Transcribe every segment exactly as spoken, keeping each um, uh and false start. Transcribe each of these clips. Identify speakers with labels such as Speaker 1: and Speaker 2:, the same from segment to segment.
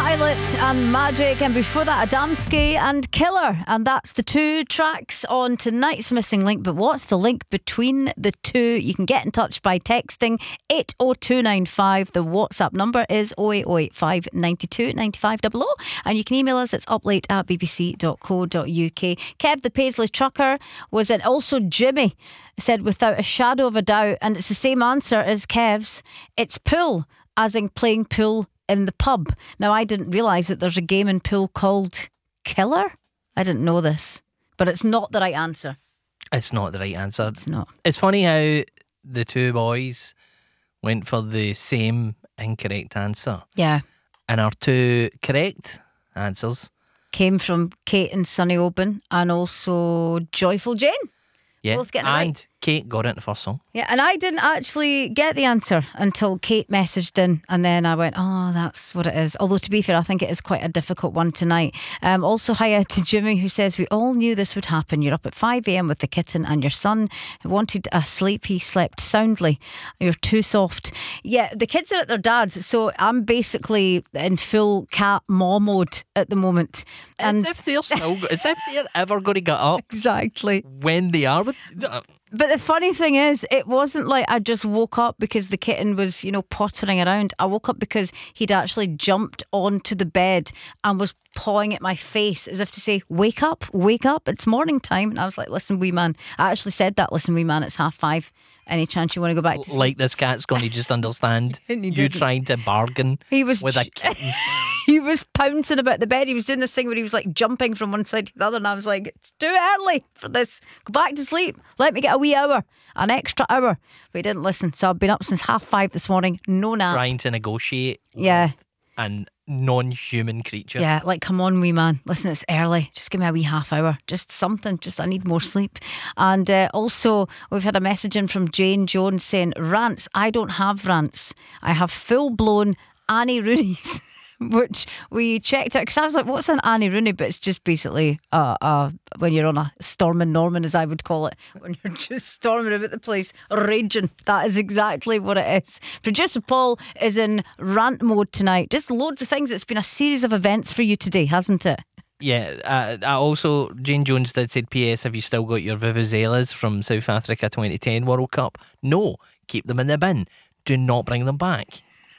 Speaker 1: Violet and Magic, and before that Adamski and Killer, and that's the two tracks on tonight's Missing Link. But what's the link between the two? You can get in touch by texting eight oh two nine five. The WhatsApp number is oh eight oh eight five nine two nine five double oh, and you can email us. It's uplate at b b c dot co dot u k. Kev the Paisley trucker was in. Also Jimmy said without a shadow of a doubt, and it's the same answer as Kev's, it's pool, as in playing pool in the pub. Now, I didn't realise that there's a game in pool called Killer. I didn't know this, but it's not the right answer.
Speaker 2: It's not the right answer.
Speaker 1: It's not.
Speaker 2: It's funny how the two boys went for the same incorrect answer.
Speaker 1: Yeah.
Speaker 2: And our two correct answers
Speaker 1: came from Kate and Sonny Oban, and also Joyful Jane.
Speaker 2: Yeah,
Speaker 1: Both getting it
Speaker 2: and
Speaker 1: right.
Speaker 2: Kate got it in the first song.
Speaker 1: Yeah, and I didn't actually get the answer until Kate messaged in, and then I went, oh, that's what it is. Although, to be fair, I think it is quite a difficult one tonight. Um, also, hiya to Jimmy, who says, we all knew this would happen. You're up at five a.m. with the kitten, and your son wanted a sleep. He slept soundly. You're too soft. Yeah, the kids are at their dad's, so I'm basically in full cat mom mode at the moment. And
Speaker 2: as if they're still, as if they're ever going to get up.
Speaker 1: Exactly.
Speaker 2: When they are with.
Speaker 1: But the funny thing is, it wasn't like I just woke up because the kitten was, you know, pottering around. I woke up because he'd actually jumped onto the bed and was pawing at my face as if to say, wake up, wake up, it's morning time. And I was like, listen, wee man. I actually said that, listen, wee man, it's half five. Any chance you want to go back to sleep?
Speaker 2: Like this cat's going to just understand you trying to bargain
Speaker 1: he was
Speaker 2: with a kitten.
Speaker 1: He was pouncing about the bed. He was doing this thing where he was like jumping from one side to the other, and I was like, it's too early for this. Go back to sleep. Let me get a wee hour, an extra hour. But he didn't listen, so I've been up since half five this morning. No nap.
Speaker 2: Trying to negotiate
Speaker 1: Yeah.
Speaker 2: with an non-human creature.
Speaker 1: Yeah, like, come on, wee man. Listen, it's early. Just give me a wee half hour. Just something. Just, I need more sleep. And uh, also, we've had a message in from Jane Jones saying, rants. I don't have rants. I have full-blown Annie Rooney's. Which we checked out, because I was like, what's an Annie Rooney? But it's just basically uh, uh, when you're on a storming Norman, as I would call it, when you're just storming about the place, raging. That is exactly what it is. Producer Paul is in rant mode tonight. Just loads of things. It's been a series of events for you today, hasn't it?
Speaker 2: Yeah, uh, I also, Jane Jones did say, P S, have you still got your Vuvuzelas from South Africa twenty ten World Cup? No, keep them in the bin. Do not bring them back.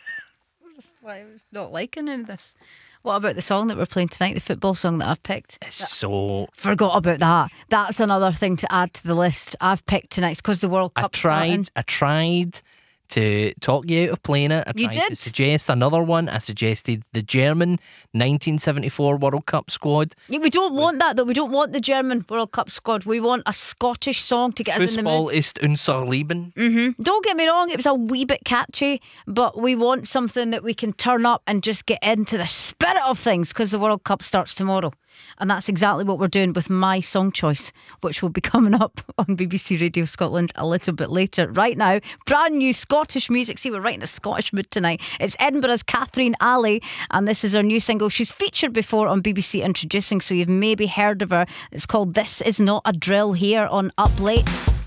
Speaker 1: I was not liking any of this. What about the song that we're playing tonight, the football song that I've picked?
Speaker 2: It's so...
Speaker 1: Forgot about that. That's another thing to add to the list I've picked tonight. It's because the World Cup
Speaker 2: I tried,
Speaker 1: starting.
Speaker 2: I tried to talk you out of playing it. I
Speaker 1: You
Speaker 2: tried
Speaker 1: did?
Speaker 2: to suggest another one. I suggested the German nineteen seventy-four World Cup squad.
Speaker 1: Yeah, we don't want that, though. We don't want the German World Cup squad. We want a Scottish song to get us in the
Speaker 2: Fußball
Speaker 1: mood.
Speaker 2: ist unser Leben.
Speaker 1: Mm-hmm. Don't get me wrong, it was a wee bit catchy, but we want something that we can turn up and just get into the spirit of things, because the World Cup starts tomorrow. And that's exactly what we're doing with my song choice, which will be coming up on B B C Radio Scotland a little bit later. Right now, brand new Scottish music. See, we're right in the Scottish mood tonight. It's Edinburgh's Catherine Alley, and this is her new single. She's featured before on B B C Introducing, so you've maybe heard of her. It's called This Is Not a Drill, here on Up Late.